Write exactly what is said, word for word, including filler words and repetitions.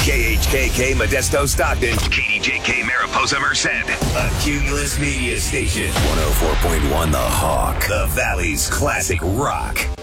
K H K K Modesto Stockton. K D J K Mariposa Merced. A Cumulus Media Station. one oh four point one The Hawk. The Valley's classic rock.